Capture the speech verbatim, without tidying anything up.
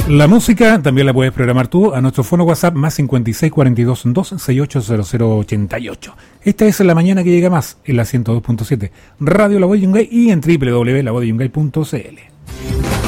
La música también la puedes programar tú a nuestro fono WhatsApp más cincuenta y seis cuarenta y dos dos sesenta y ocho cero cero ochenta y ocho. Esta es La Mañana que Llega Más en la ciento dos punto siete Radio La Voz de Yungay y en doble u doble u doble u punto la voz de yungay punto c l.